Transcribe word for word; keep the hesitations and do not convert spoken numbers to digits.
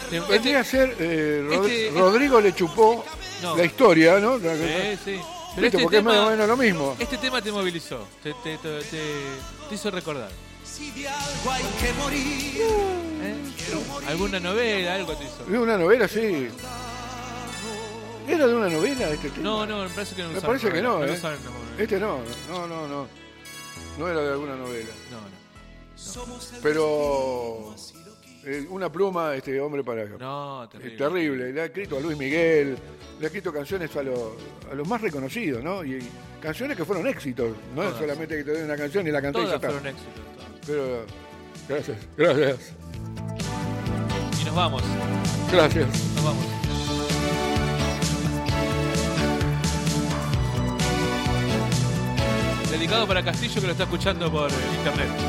Te- Vendría a ser eh, Rod- este- Rodrigo le chupó No. la historia, ¿no? Sí, sí. Pero ¿Viste? este Porque tema, es más o menos lo mismo. Este tema te movilizó, te, te, te, te- te hizo recordar. Si de algo hay que morir. ¿Eh? ¿Alguna novela, algo te hizo? ¿De una novela, sí? ¿Era de una novela este tema? No, no, me parece que no lo Me usaron, parece que no, lo ¿eh? usaron, no, no, Este no, no, no, no. No era de alguna novela. no, no. Somos el Pero eh, una pluma, este hombre para... No, Es terrible. terrible. Le ha escrito a Luis Miguel, le ha escrito canciones a, los a los más reconocidos, ¿no? Y, y canciones que fueron éxitos. No es Todas. solamente que te den una canción y la cantás y ya Todas está. fueron éxitos. todas. Pero, gracias, gracias, Y nos vamos, gracias. nos vamos. Dedicado para Castillo que lo está escuchando por eh, internet.